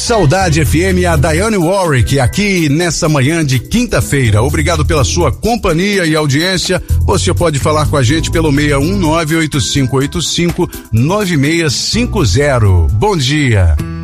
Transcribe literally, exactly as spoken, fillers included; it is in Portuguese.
Saudade F M, a Daiane Warwick, aqui nessa manhã de quinta-feira. Obrigado pela sua companhia e audiência. Você pode falar com a gente pelo seis um nove oito cinco oito cinco nove seis cinco zero. Bom dia.